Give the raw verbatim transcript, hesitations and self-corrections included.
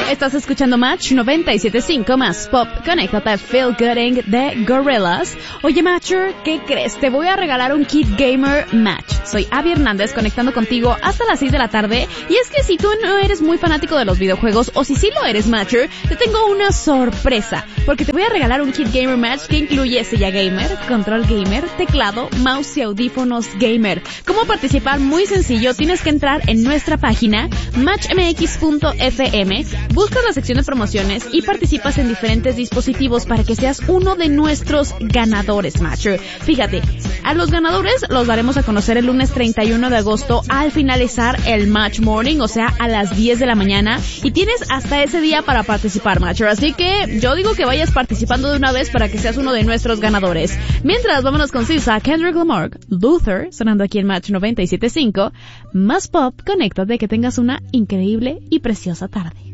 Estás escuchando Match noventa y siete punto cinco más Pop. Conéctate a Feel Gooding de Gorillaz. Oye, Matcher, ¿qué crees? Te voy a regalar un kit gamer Match. Soy Abby Hernández conectando contigo hasta las seis de la tarde. Y es que si tú no eres muy fanático de los videojuegos, o si sí lo eres, Matcher, te tengo una sorpresa. Porque te voy a regalar un kit gamer Match que incluye silla gamer, control gamer, teclado, mouse y audífonos gamer. ¿Cómo participar? Muy sencillo. Tienes que entrar en nuestra página match m x punto f m, buscas la sección de promociones y participas en diferentes dispositivos para que seas uno de nuestros ganadores, Matcher. Fíjate, a los ganadores los daremos a conocer el lunes treinta y uno de agosto al finalizar el Match Morning, o sea, a las diez de la mañana, y tienes hasta ese día para participar, Matcher. Así que yo digo que vayas participando de una vez para que seas uno de nuestros ganadores. Mientras, vámonos con S Z A, Kendrick Lamar, Luther, sonando aquí en Match noventa y siete punto cinco, más Pop. Conéctate, que tengas una increíble y preciosa tarde.